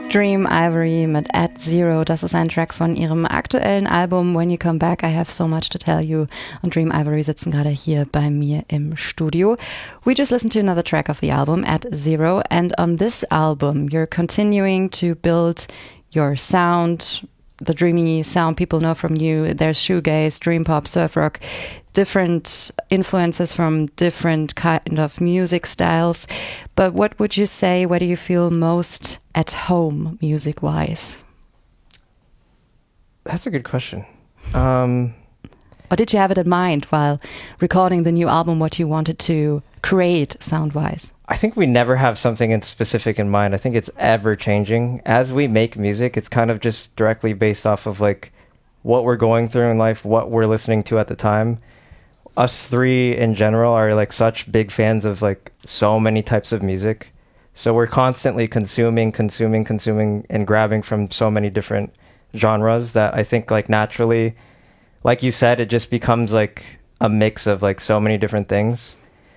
Dream Ivory mit At Zero, das ist ein Track von ihrem aktuellen Album When You Come Back, I Have So Much to Tell You. Und Dream Ivory sitzen gerade hier bei mir im Studio. We just listened to another track of the album, At Zero, and on this album you're continuing to build your sound, the dreamy sound people know from you. There's shoegaze, dream pop, surf rock, different influences from different kind of music styles. But what would you say, where do you feel most at home music-wise? That's a good question. Or did you have it in mind while recording the new album, what you wanted to create sound-wise? I think we never have something in specific in mind. I think it's ever changing. As we make music, it's kind of just directly based off of like what we're going through in life, what we're listening to at the time. Us three in general are like such big fans of like so many types of music. So we're constantly consuming and grabbing from so many different genres that I think like naturally, like you said, it just becomes like a mix of like so many different things.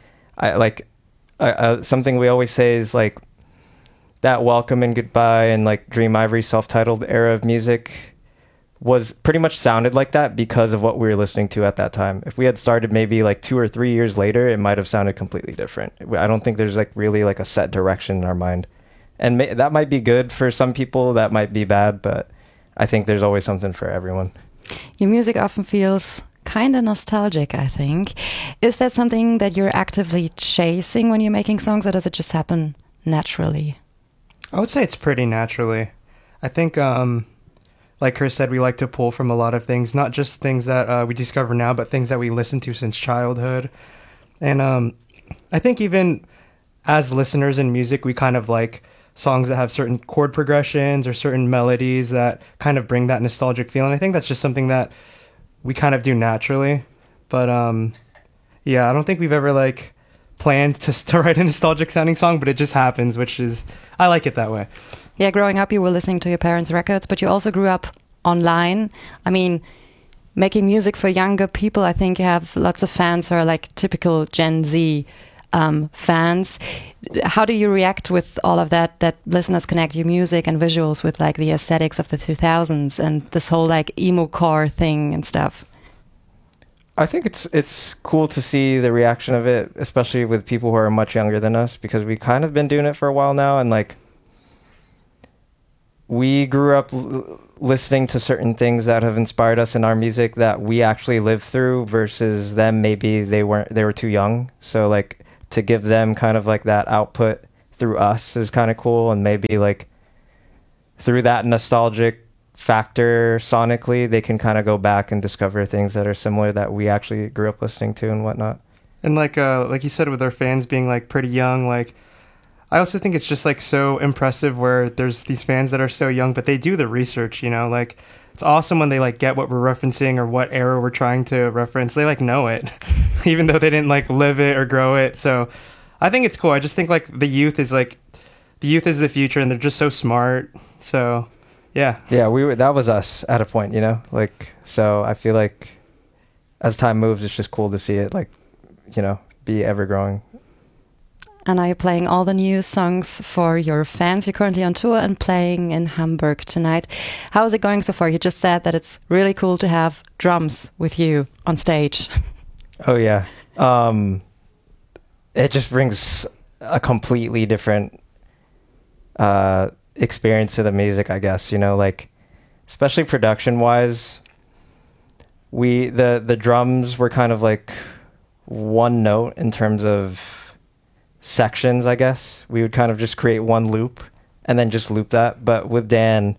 Something we always say is like that Welcome and Goodbye and like Dream Ivory self-titled era of music was pretty much sounded like that because of what we were listening to at that time. If we had started maybe like 2 or 3 years later, it might have sounded completely different. I don't think there's like really like a set direction in our mind. And that might be good for some people, that might be bad, but I think there's always something for everyone. Your music often feels kind of nostalgic, I think. Is that something that you're actively chasing when you're making songs, or does it just happen naturally? I would say it's pretty naturally. I think, like Chris said, we like to pull from a lot of things, not just things that we discover now, but things that we listen to since childhood. And I think even as listeners in music, we kind of like songs that have certain chord progressions or certain melodies that kind of bring that nostalgic feeling. I think that's just something that we kind of do naturally. But yeah, I don't think we've ever like planned to write a nostalgic sounding song, but it just happens, which is, I like it that way. Yeah, growing up you were listening to your parents' records, but you also grew up online. I mean, making music for younger people, I think you have lots of fans who are like typical Gen Z fans. How do you react with all of that listeners connect your music and visuals with like the aesthetics of the 2000s and this whole like emo core thing and stuff? I think it's cool to see the reaction of it, especially with people who are much younger than us, because we kind of been doing it for a while now, and like we grew up listening to certain things that have inspired us in our music that we actually lived through, versus them maybe they were too young. So like to give them kind of like that output through us is kind of cool, and maybe like through that nostalgic factor sonically they can kind of go back and discover things that are similar that we actually grew up listening to and whatnot. And like you said, with our fans being like pretty young, like I also think it's just like so impressive where there's these fans that are so young, but they do the research, you know, like it's awesome when they like get what we're referencing or what era we're trying to reference. They like know it, even though they didn't like live it or grow it. So I think it's cool. I just think like the youth is the future, and they're just so smart. So yeah. That was us at a point, you know, like, so I feel like as time moves, it's just cool to see it like, you know, be ever growing. And are you playing all the new songs for your fans? You're currently on tour and playing in Hamburg tonight. How is it going so far? You just said that it's really cool to have drums with you on stage. Oh yeah. It just brings a completely different experience to the music, I guess, you know, like especially production wise, the drums were kind of like one note in terms of sections, I guess. We would kind of just create one loop and then just loop that. But with Dan,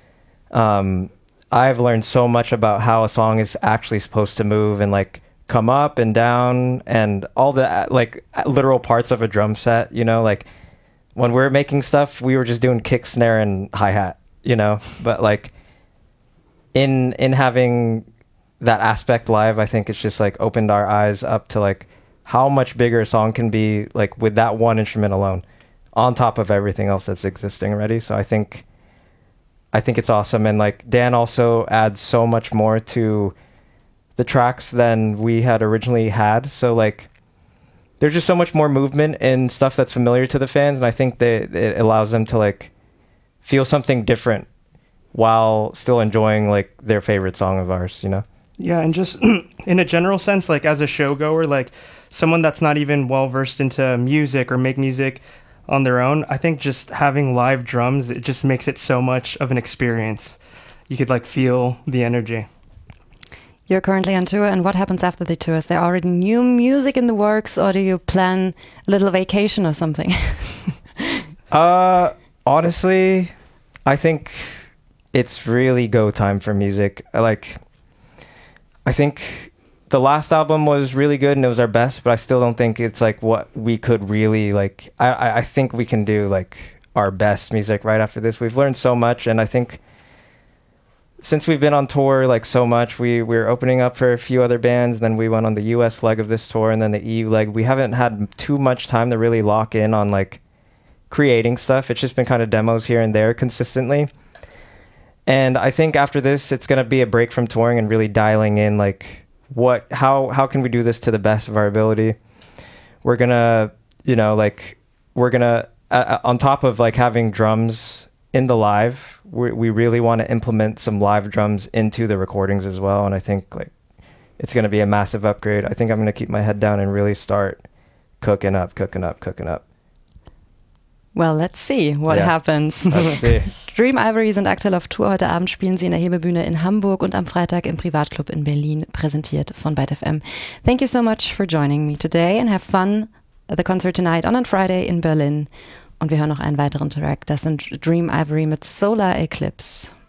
I've learned so much about how a song is actually supposed to move and like come up and down and all the like literal parts of a drum set, you know, like when we were making stuff, we were just doing kick, snare, and hi-hat, you know? But like in having that aspect live, I think it's just like opened our eyes up to like how much bigger a song can be like with that one instrument alone on top of everything else that's existing already. So I think it's awesome. And like Dan also adds so much more to the tracks than we had originally had. So like there's just so much more movement and stuff that's familiar to the fans, and I think that it allows them to like feel something different while still enjoying like their favorite song of ours, you know? Yeah, and just in a general sense, like as a showgoer, like someone that's not even well versed into music or make music on their own, I think just having live drums, it just makes it so much of an experience. You could like feel the energy. You're currently on tour, and what happens after the tour? Is there already new music in the works, or do you plan a little vacation or something? Honestly, I think it's really go time for music. I think the last album was really good and it was our best, but I still don't think it's like what we could really like. I think we can do like our best music right after this. We've learned so much, and I think since we've been on tour like so much, we're opening up for a few other bands. Then we went on the US leg of this tour and then the EU leg. We haven't had too much time to really lock in on like creating stuff. It's just been kind of demos here and there consistently. And I think after this, it's going to be a break from touring and really dialing in like how can we do this to the best of our ability. We're going to, on top of like having drums in the live, we really want to implement some live drums into the recordings as well. And I think like it's going to be a massive upgrade. I think I'm going to keep my head down and really start cooking up. Well, let's see what happens. Let's see. Dream Ivory sind aktuell auf Tour. Heute Abend spielen sie in der Hebebühne in Hamburg und am Freitag im Privatclub in Berlin, präsentiert von Byte FM. Thank you so much for joining me today and have fun at the concert tonight on Friday in Berlin. Und wir hören noch einen weiteren Track. Das sind Dream Ivory mit Solar Eclipse.